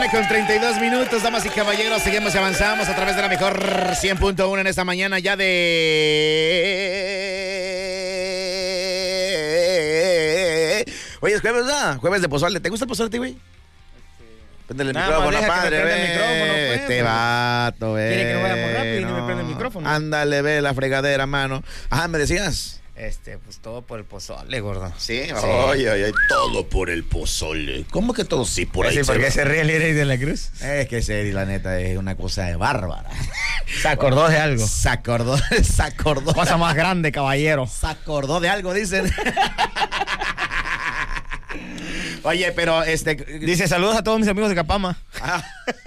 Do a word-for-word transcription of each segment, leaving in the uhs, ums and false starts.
mañana con treinta y dos minutos, damas y caballeros, seguimos y avanzamos a través de la mejor cien punto uno en esta mañana ya de... Oye, es jueves, ¿verdad? Jueves de pozole. ¿Te gusta el pozole, güey? Prende el micrófono, padre, ve. El micrófono, pues, este vato, ve. Quiere que nos vayamos rápido y no me prende el micrófono. Ándale, ve la fregadera, mano. Ajá, ¿me decías? Este, pues todo por el pozole, gordo. Sí, sí. Oye, oye, todo por el pozole. ¿Cómo que todo? Sí, por ahí. ¿Sí, ¿Por qué se ríe el Eri de la Cruz? Es que ese, la neta, es una cosa de bárbara. Se acordó de algo. Se acordó, se acordó. Cosa más grande, caballero. Se acordó de algo, dicen. Oye, pero este... Dice, saludos a todos mis amigos de Capama. Ah.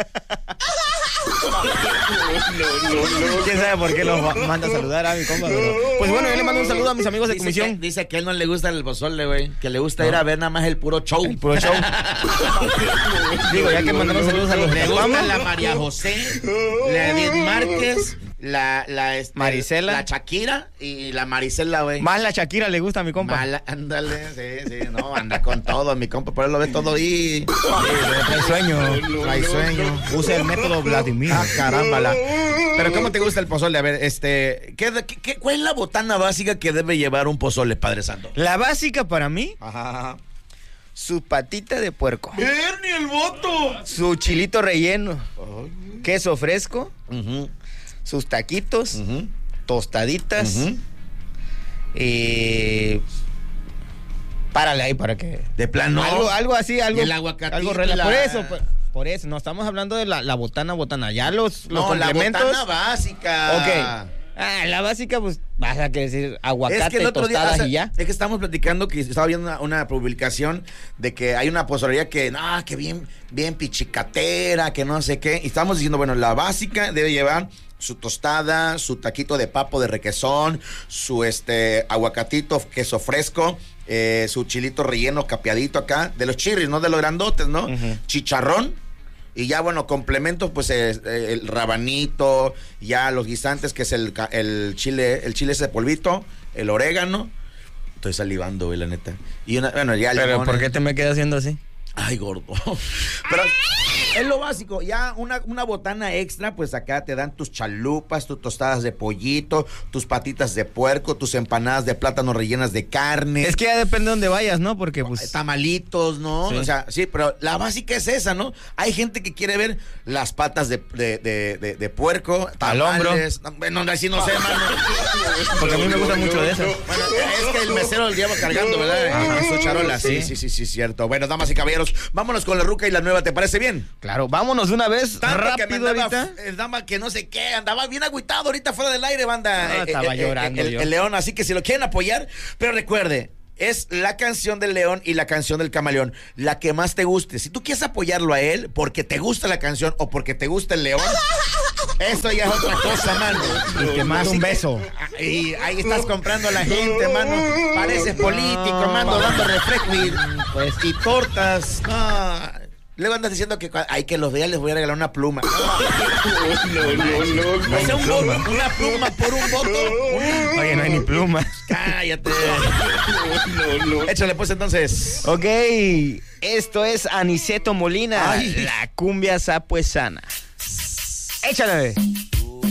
No, no, no. ¿Quién sabe por qué los manda a saludar a mi compa? Pero... Pues bueno, yo le mando un saludo a mis amigos de dice comisión. Que, dice que a él no le gusta el pozole, güey. Que le gusta no. ir a ver nada más el puro show. El puro show. Digo, ya que mandaron saludos a los de Capama. La María José, la Edith Márquez, la, la este, Marisela, la Shakira y la Marisela, güey. Más la Shakira le gusta a mi compa. Mala, ándale, sí, sí, no, anda con todo, mi compa, por él lo ve todo ahí. Sí, trae sueño, trae sueño. Usa el método Vladimir. Ah, caramba. La... Pero ¿cómo te gusta el pozole? A ver, este, ¿qué, qué, ¿cuál es la botana básica que debe llevar un pozole, Padre Santo? La básica para mí, ajá, su patita de puerco. ¡Ernie, el voto! Su chilito relleno, oh, queso fresco, uh-huh, sus taquitos, uh-huh, tostaditas, uh-huh, y... Párale ahí para que... De plano. Algo, algo así, algo... El aguacate. Algo la... Por eso, por, por eso, no estamos hablando de la, la botana, botana. Ya los, los no, complementos... la botana básica. Ok. Ah, la básica, pues, vas a querer decir aguacate, es que el otro tostadas día, o sea, y ya. Es que estamos platicando que estaba viendo una, una publicación de que hay una pozolería que, no, que bien, bien pichicatera, que no sé qué. Y estamos diciendo, bueno, la básica debe llevar su tostada, su taquito de papo de requesón, su este aguacatito, queso fresco, eh, su chilito relleno capeadito acá, de los chirris, no de los grandotes, ¿no? Uh-huh. Chicharrón. Y ya, bueno, complementos, pues eh, el rabanito, ya los guisantes, que es el, el chile, el chile ese de polvito, el orégano. Estoy salivando, güey, la neta. Y una, bueno, ya. Pero, limones. ¿por qué te me quedas haciendo así? Ay, gordo. Pero es lo básico. Ya una, una botana extra, pues acá te dan tus chalupas, tus tostadas de pollito, tus patitas de puerco, tus empanadas de plátano rellenas de carne. Es que ya depende de dónde vayas, ¿no? Porque pues... Tamalitos, ¿no? Sí. O sea, sí, pero la básica es esa, ¿no? Hay gente que quiere ver las patas de, de, de, de, de puerco, al hombro. Bueno, así no sé, mano. Porque a mí me gusta mucho de eso. Bueno, es que el mesero el lleva cargando, ¿verdad? Ajá. En su charola. Sí, sí, sí, sí, cierto. Bueno, damas y caballeros, vámonos con la ruca y la nueva, ¿te parece bien? Claro, vámonos una vez, Tanto rápido que me andaba, ahorita. El dama que no sé qué, andaba bien agüitado ahorita fuera del aire, banda. No, eh, estaba eh, llorando eh, el, yo. el león, así que si lo quieren apoyar, pero recuerde, es la canción del león y la canción del camaleón, la que más te guste. Si tú quieres apoyarlo a él porque te gusta la canción o porque te gusta el león, eso ya es otra cosa, mano. Y te mando un beso. Que, y ahí estás comprando a la gente, mano. Pareces político, no, mano, dando refresco y, pues, y tortas. No. Luego andas diciendo que hay que los vean, les voy a regalar una pluma. No, no, no, no. no o sea, un pluma. Voto, una pluma por un voto. Una... Oye, no hay ni pluma. Cállate. No, no, no. Échale pues entonces. Ok, esto es Aniceto Molina, ay, la cumbia sapuesana. Échale.